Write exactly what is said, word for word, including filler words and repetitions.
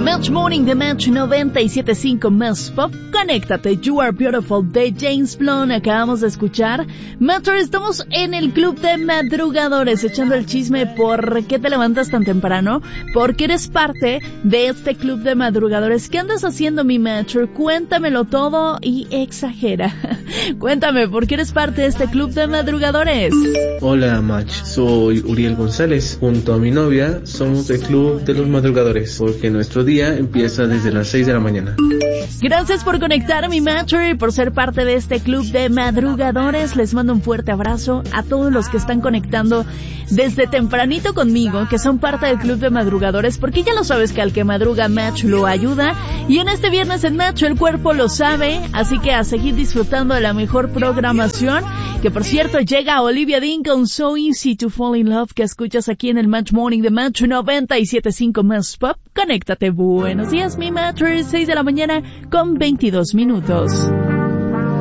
Match Morning de Match noventa y siete punto cinco Más Pop. Conéctate, You Are Beautiful de James Blunt. Acabamos de escuchar. Matcher, estamos en el club de madrugadores echando el chisme. ¿Por qué te levantas tan temprano? Porque eres parte de este club de madrugadores. ¿Qué andas haciendo, mi Matcher? Cuéntamelo todo y exagera. Cuéntame, ¿por qué eres parte de este club de madrugadores? Hola, Match. Soy Uriel González. Junto a mi novia somos el club de los madrugadores, porque nuestro día empieza desde las seis de la mañana. Gracias por conectar, mi Matcher, y por ser parte de este club de madrugadores. Les mando un fuerte abrazo a todos los que están conectando desde tempranito conmigo, que son parte del club de madrugadores, porque ya lo sabes que al que madruga Match lo ayuda, y en este viernes en Match el cuerpo lo sabe, así que a seguir disfrutando de la mejor programación, que por cierto llega Olivia Dean con So Easy to Fall in Love, que escuchas aquí en el Match Morning de Match noventa y siete punto cinco Más Pop. Conéctate. Buenos días, mi Matcher, seis de la mañana con veintidós minutos.